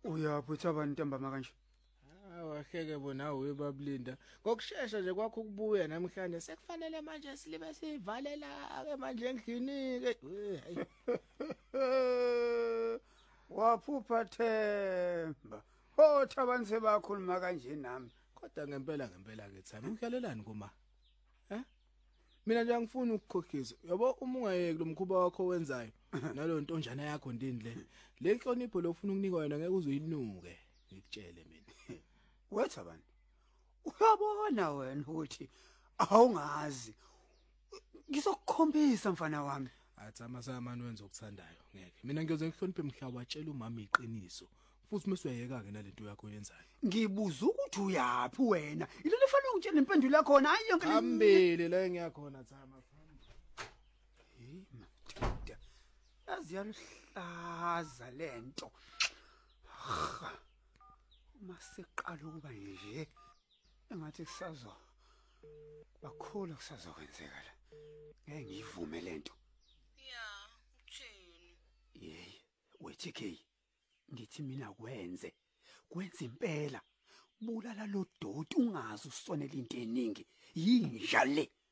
Uyaphi uThabani ntambama kanje? Wahleke bona webabulinda. Ngokusheshsha nje kwakho ukubuya namhlanje sekufanele manje silibe sivalela ke manje endlini ke. Hayi. Waphupha Themba. Oh Thabani sebakhuluma kanje nami. Kodwa ngempela ke Thami ukuyalelani kuma? Mina nje angifuni ukukhokhisa. Yabo uma ungayeki lo mkhuba wakho wenzayo nalo ntonjana yakho ndini le. Le nhlonipho lo ufuna ukunika yona ngeke uzoyinuke. Ngikutshele mina. Wethabani. Uyabona wena ukuthi awungazi. Ngizokukhombisa mfana wami. Athi amasamani wenza okuthandayo ngeke. Mina ngiyoze ngihloniphe emhlaba watshela umama iqiniso. Futhi mesuyayeka ke nalento yakho yenzayo. Ngibuza ukuthi uyaphi wena. Ile lefana ungitshela impendulo yakho na hayi yonke le. Hambile la engiyakhona Thama. Madoda. Yaziyaluhlaza lento. Uma seqala ukuba nje engathi kusazo bakhulu kusazokwenzeka la. Ngeke ngivume lento. Ya, uthini? Yey, wethi ngithi mina kwenze impela. Bulala lo doti ungazi usonela into eningi. Yinja le.